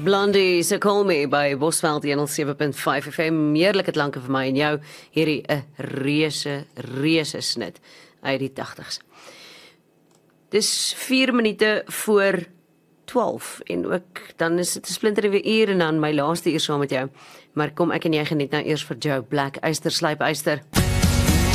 Blondie se Call Me by Bosveld 107.5 FM. Heerlik het lanke vir my en jou. Hierdie 'n reuse snit uit die 80's. Dis 4 minute voor 12 en ook dan is dit 'n splinternuwe uur en dan my laaste uur saam met jou. Maar kom ek en jy geniet nou eers vir Joe Black, Eyster Slyp Eyster.